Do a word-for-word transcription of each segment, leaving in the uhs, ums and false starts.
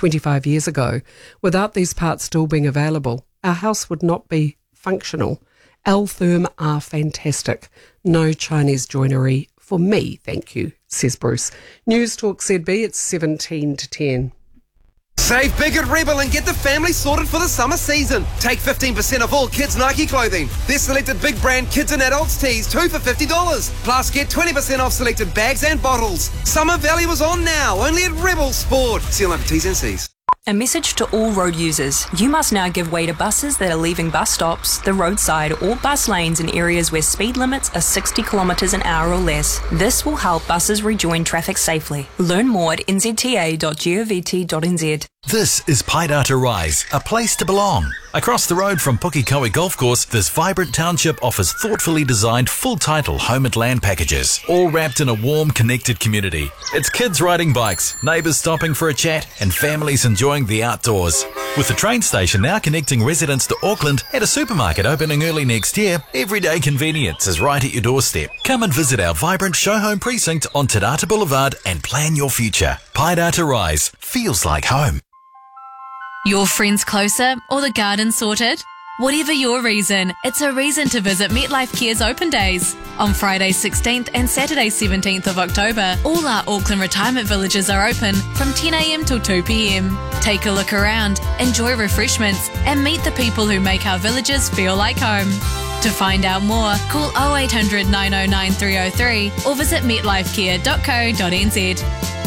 twenty-five years ago, without these parts still being available, our house would not be functional. Altherm are fantastic. No Chinese joinery for me, thank you, says Bruce. News Talk Z B, it's seventeen to ten. Save big at Rebel and get the family sorted for the summer season. Take fifteen percent off all kids' Nike clothing. Their selected big brand kids and adults tees, two for fifty dollars. Plus, get twenty percent off selected bags and bottles. Summer value is on now, only at Rebel Sport. See you later, T's and C's. A message to all road users. You must now give way to buses that are leaving bus stops, the roadside or bus lanes in areas where speed limits are sixty kilometres an hour or less. This will help buses rejoin traffic safely. Learn more at n z t a dot govt dot n z. This is Paidata Rise, a place to belong. Across the road from Pukikoe Golf Course, this vibrant township offers thoughtfully designed full-title home and land packages, all wrapped in a warm, connected community. It's kids riding bikes, neighbours stopping for a chat, and families enjoying the outdoors. With the train station now connecting residents to Auckland and a supermarket opening early next year, everyday convenience is right at your doorstep. Come and visit our vibrant show home precinct on Te Rata Boulevard and plan your future. Paidata Rise feels like home. Your friends closer or the garden sorted? Whatever your reason, it's a reason to visit MetLife Care's Open Days. On Friday sixteenth and Saturday seventeenth of October, all our Auckland retirement villages are open from ten a m till two p m. Take a look around, enjoy refreshments, and meet the people who make our villages feel like home. To find out more, call oh eight hundred, nine oh nine, three oh three or visit metlifecare dot co dot n z.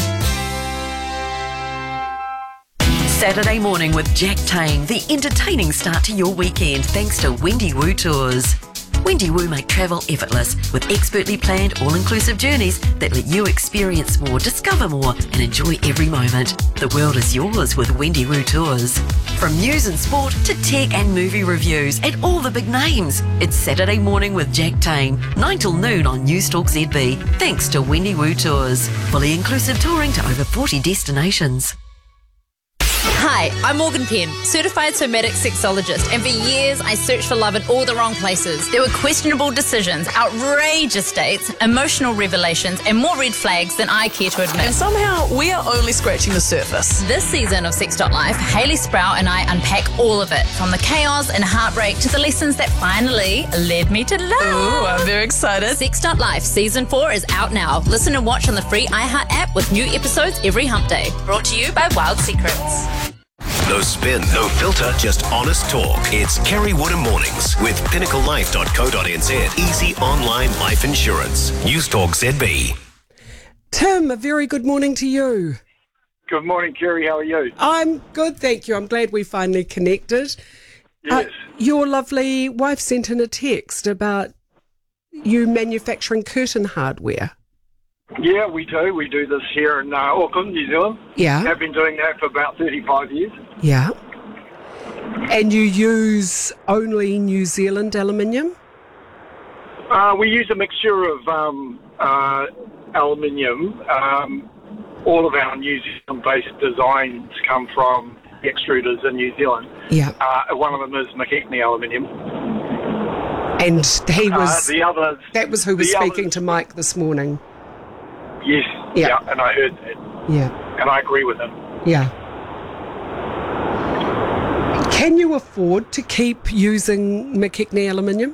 Saturday morning with Jack Tane, the entertaining start to your weekend thanks to Wendy Woo Tours. Wendy Woo make travel effortless with expertly planned all-inclusive journeys that let you experience more, discover more and enjoy every moment. The world is yours with Wendy Woo Tours. From news and sport to tech and movie reviews and all the big names. It's Saturday morning with Jack Tane, nine till noon on News Talk Z B, thanks to Wendy Woo Tours. Fully inclusive touring to over forty destinations. Hi, I'm Morgan Penn, certified somatic sexologist, and for years I searched for love in all the wrong places. There were questionable decisions, outrageous dates, emotional revelations, and more red flags than I care to admit. And somehow we are only scratching the surface. This season of Sex Life, Hayley Sprout and I unpack all of it, from the chaos and heartbreak to the lessons that finally led me to love. Ooh, I'm very excited. Sex Life Season four is out now. Listen and watch on the free iHeart app with new episodes every hump day. Brought to you by Wild Secrets. No spin, no filter, just honest talk. It's Kerry Woodham Mornings with pinnacle life dot co dot n z. Easy online life insurance. News Talk Z B. Tim, a very good morning to you. Good morning, Kerry. How are you? I'm good, thank you. I'm glad we finally connected. Yes. Uh, your lovely wife sent in a text about you manufacturing curtain hardware. Yeah, we do. We do this here in uh, Auckland, New Zealand. Yeah. Have been doing that for about thirty-five years. Yeah. And you use only New Zealand aluminium? Uh, we use a mixture of um, uh, aluminium. Um, all of our New Zealand-based designs come from extruders in New Zealand. Yeah. Uh, one of them is McKechnie aluminium. And he was... Uh, the others... That was who was the speaking others, to Mike this morning. Yes. Yeah. Yeah, and I heard that. Yeah. And I agree with him. Yeah. Can you afford to keep using McKechnie aluminium?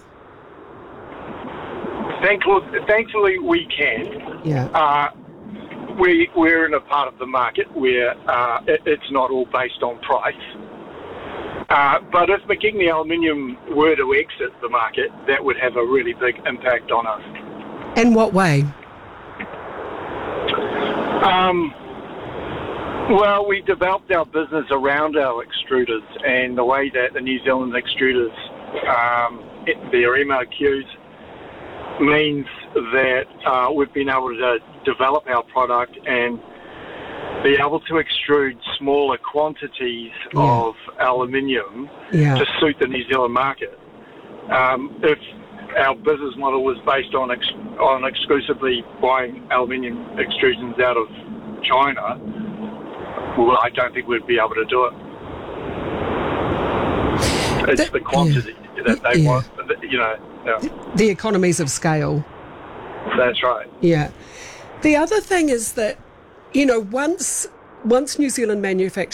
Thankfully, thankfully we can. Yeah. Uh, we, we're in a part of the market where uh, it, it's not all based on price. Uh, but if McKechnie aluminium were to exit the market, that would have a really big impact on us. In what way? Um, well, we developed our business around our extruders, and the way that the New Zealand extruders, um, their M O Qs, means that uh, we've been able to develop our product and be able to extrude smaller quantities yeah. of aluminium yeah. to suit the New Zealand market. Um, if our business model was based on ex- on exclusively buying aluminium extrusions out of China, well, I don't think we'd be able to do it. It's that, the quantity yeah. that they yeah. want, you know. Yeah. The economies of scale. That's right. Yeah. The other thing is that, you know, once once New Zealand manufacturers